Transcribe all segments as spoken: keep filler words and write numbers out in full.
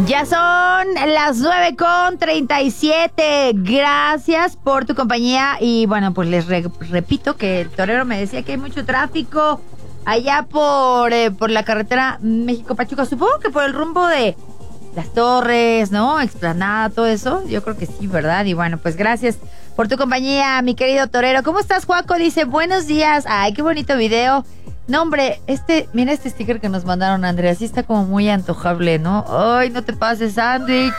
Ya son las nueve con treinta y siete. Gracias por tu compañía. Y bueno, pues les re- repito que el torero me decía que hay mucho tráfico allá por, eh, por la carretera México-Pachuca. Supongo que por el rumbo de Las Torres, ¿no? Explanada, todo eso. Yo creo que sí, ¿verdad? Y bueno, pues gracias por tu compañía, mi querido torero. ¿Cómo estás, Juaco? Dice, buenos días. Ay, qué bonito video. No, hombre, este, mira este sticker que nos mandaron, Andrea. Sí está como muy antojable, ¿no? Ay, no te pases, sándwich.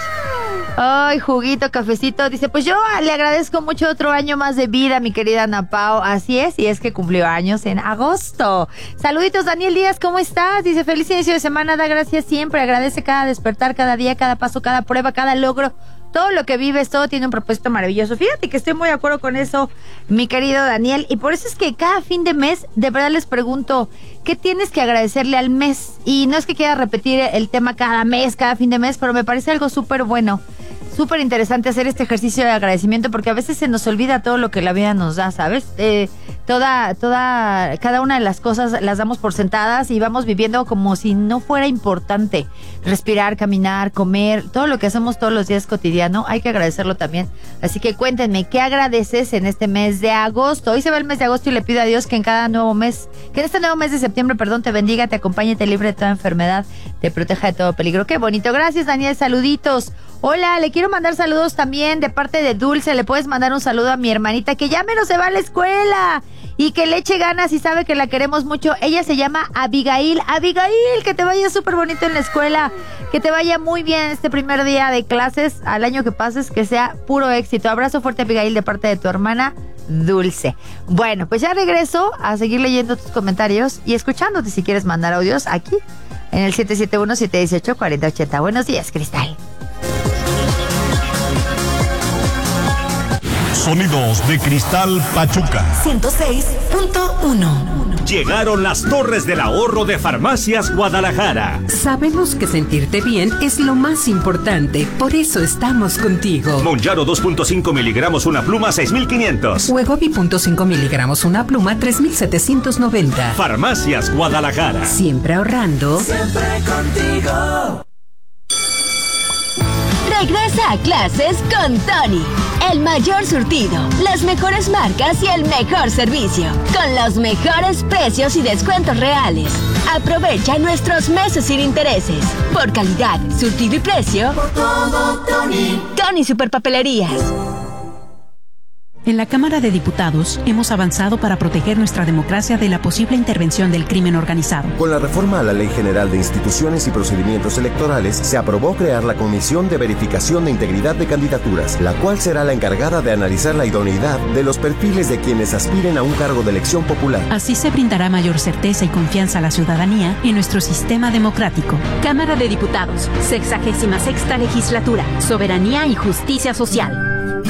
Ay, juguito, cafecito. Dice, pues yo le agradezco mucho otro año más de vida, mi querida Ana Pao. Así es, y es que cumplió años en agosto. Saluditos, Daniel Díaz, ¿cómo estás? Dice, feliz inicio de semana, da gracias siempre. Agradece cada despertar, cada día, cada paso, cada prueba, cada logro. Todo lo que vives, todo tiene un propósito maravilloso. Fíjate que estoy muy de acuerdo con eso, mi querido Daniel. Y por eso es que cada fin de mes, de verdad les pregunto, ¿qué tienes que agradecerle al mes? Y no es que quiera repetir el tema cada mes, cada fin de mes, pero me parece algo súper bueno, súper interesante hacer este ejercicio de agradecimiento, porque a veces se nos olvida todo lo que la vida nos da, ¿sabes? Eh, toda, toda, cada una de las cosas las damos por sentadas y vamos viviendo como si no fuera importante. Respirar, caminar, comer, todo lo que hacemos todos los días cotidiano, hay que agradecerlo también. Así que cuéntenme, ¿qué agradeces en este mes de agosto? Hoy se va el mes de agosto y le pido a Dios que en cada nuevo mes, que en este nuevo mes de septiembre, perdón, te bendiga, te acompañe, te libre de toda enfermedad, te proteja de todo peligro. Qué bonito. Gracias, Daniel. Saluditos. Hola, le quiero mandar saludos también de parte de Dulce. Le puedes mandar un saludo a mi hermanita que ya menos se va a la escuela y que le eche ganas y sabe que la queremos mucho. Ella se llama Abigail. Abigail, que te vaya súper bonito en la escuela, que te vaya muy bien este primer día de clases, al año que pases, que sea puro éxito. Abrazo fuerte, Abigail, de parte de tu hermana Dulce. Bueno, pues ya regreso a seguir leyendo tus comentarios y escuchándote si quieres mandar audios aquí en el siete siete uno, siete uno ocho, cuatro cero ocho cero. Buenos días, Cristal. Sonidos de Cristal Pachuca ciento seis punto uno. Llegaron las Torres del Ahorro de Farmacias Guadalajara. Sabemos que sentirte bien es lo más importante, por eso estamos contigo. Monjaro dos punto cinco miligramos una pluma seis mil quinientos. Wegovy punto cinco miligramos una pluma tres mil setecientos noventa. Farmacias Guadalajara. Siempre ahorrando. Siempre contigo. Regresa a clases con Tony. El mayor surtido, las mejores marcas y el mejor servicio. Con los mejores precios y descuentos reales. Aprovecha nuestros meses sin intereses. Por calidad, surtido y precio. Por todo, Tony. Tony Superpapelerías. En la Cámara de Diputados hemos avanzado para proteger nuestra democracia de la posible intervención del crimen organizado. Con la reforma a la Ley General de Instituciones y Procedimientos Electorales, se aprobó crear la Comisión de Verificación de Integridad de Candidaturas, la cual será la encargada de analizar la idoneidad de los perfiles de quienes aspiren a un cargo de elección popular. Así se brindará mayor certeza y confianza a la ciudadanía en nuestro sistema democrático. Cámara de Diputados, sexagésima sexta legislatura, soberanía y justicia social.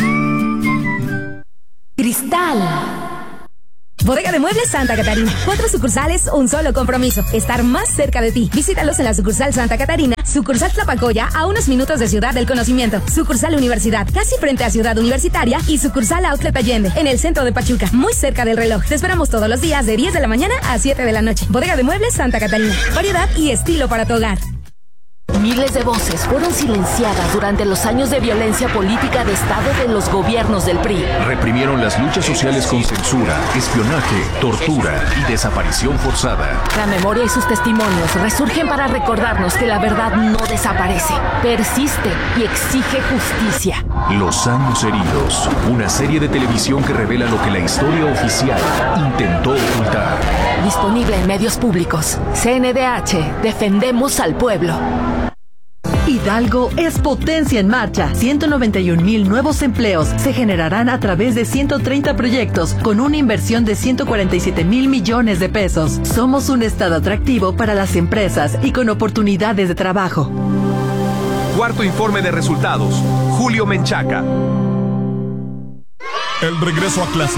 Cristal. Bodega de Muebles Santa Catarina. Cuatro sucursales, un solo compromiso. Estar más cerca de ti. Visítalos en la sucursal Santa Catarina, sucursal Tlapacoya, a unos minutos de Ciudad del Conocimiento, sucursal Universidad, casi frente a Ciudad Universitaria, y sucursal Outlet Allende, en el centro de Pachuca, muy cerca del reloj. Te esperamos todos los días de diez de la mañana a siete de la noche. Bodega de Muebles Santa Catarina. Variedad y estilo para tu hogar. Miles de voces fueron silenciadas durante los años de violencia política de Estado de los gobiernos del P R I. Reprimieron las luchas sociales con censura, espionaje, tortura y desaparición forzada. La memoria y sus testimonios resurgen para recordarnos que la verdad no desaparece, persiste y exige justicia. Los años heridos, una serie de televisión que revela lo que la historia oficial intentó ocultar. Disponible en medios públicos. C N D H, defendemos al pueblo. Hidalgo es potencia en marcha. ciento noventa y un mil nuevos empleos se generarán a través de ciento treinta proyectos con una inversión de ciento cuarenta y siete mil millones de pesos. Somos un estado atractivo para las empresas y con oportunidades de trabajo. Cuarto informe de resultados. Julio Menchaca. El regreso a clases.